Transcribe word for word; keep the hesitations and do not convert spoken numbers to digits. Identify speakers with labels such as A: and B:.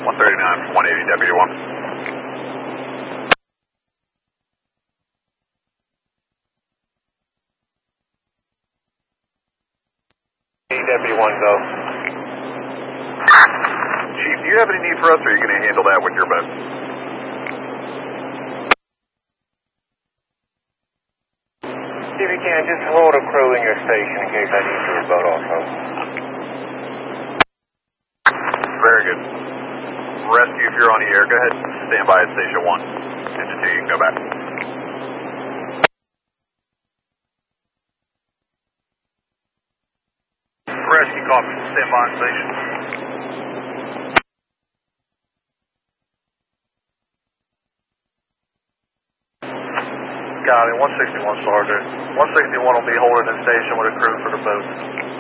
A: one thirty-nine from one eighty, Deputy one.
B: Deputy one, go.
A: Chief, do you have any need for us, or are you going to handle that with your boat?
B: If you can, just hold a crew in your station in case I need your boat also.
A: Very good. Rescue, if you're on the air, go ahead and stand by at Station one. Engine two, you can go back.
B: Rescue, copy. Stand by at station. Got it. one sixty-one, Sergeant. one sixty-one will be holding the station with a crew for the boat.